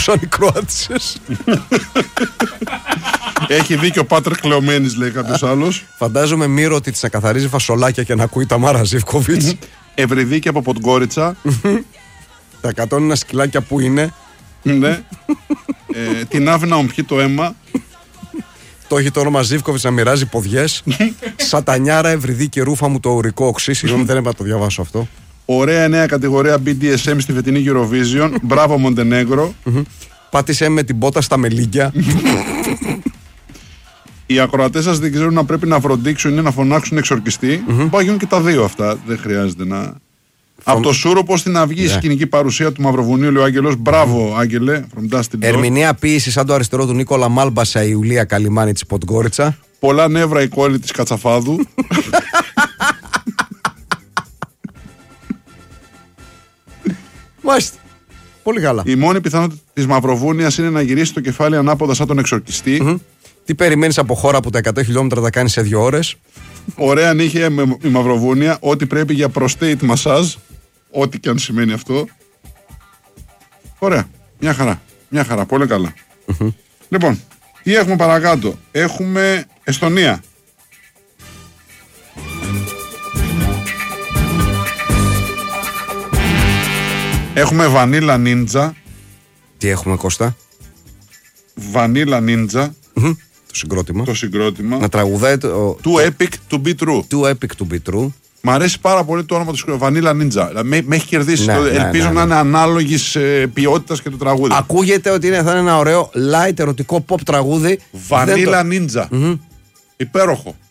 σαν οι Κροάτισσες. Έχει δίκιο ο Πάτρικ Κλεωμένης, λέει κάποιος άλλος. Φαντάζομαι Μύρο ότι της να καθαρίζει φασολάκια και να ακούει τα Μάρα Ζίβκοβιτς. Ευρυδίκη από Ποντγκόριτσα. Τα 101 σκυλάκια που είναι. Ναι. Την άφη να μου πιει το αίμα. Το έχει το όνομα Ζίβκοβιτς να μοιράζει ποδιές. Σατανιάρα, Ευρυδίκη, ρούφα μου το ουρικό οξύ. Συγγνώμη, δεν έπρεπε να το διαβάσω αυτό. Ωραία νέα κατηγορία BDSM στη φετινή Eurovision. Μπράβο Μοντενέγκρο. Πάτησε με την πότα στα μελίγια. Οι ακροατές σας δεν ξέρουν να πρέπει να βροντίξουν ή να φωνάξουν εξορκιστή. Μπορεί να γίνουν και τα δύο αυτά. Δεν χρειάζεται να. Από το Σούρο στην αυγή η σκηνική παρουσία του Μαυροβουνίου, λέει ο Άγγελος. Μπράβο, Άγγελε. Ερμηνεία ποίηση σαν το αριστερό του Νίκολα Μάλμπασα, η Ιουλία Καλιμάνη της Ποντγκόριτσα. Πολλά νεύρα η κόλλη της Κατσαφάδου. Μάλιστα. Πολύ καλά. Η μόνη πιθανότητα της Μαυροβούνιας είναι να γυρίσει το κεφάλι ανάποδα σαν τον εξορκιστή. Τι περιμένεις από χώρα που τα 100 χιλιόμετρα τα κάνει σε 2 ώρες. Ωραία νύχια η Μαυροβούνια. Ό,τι πρέπει για prostate massage. Ό,τι και αν σημαίνει αυτό. Ωραία. Μια χαρά. Μια χαρά. Πολύ καλά. Λοιπόν, τι έχουμε παρακάτω. Έχουμε Εστονία. Έχουμε Vanilla Ninja. Τι έχουμε, Κώστα? Vanilla Ninja. Το συγκρότημα. Να τραγουδάει το. Too epic to be true. Too epic to be true. Μ' αρέσει πάρα πολύ το όνομα του συγκρότημα. Vanilla Ninja. Με έχει κερδίσει. Ελπίζω να είναι ανάλογης ποιότητας και το τραγούδι. Ακούγεται ότι θα είναι ένα ωραίο light ερωτικό pop τραγούδι. Vanilla Ninja. Υπέροχο.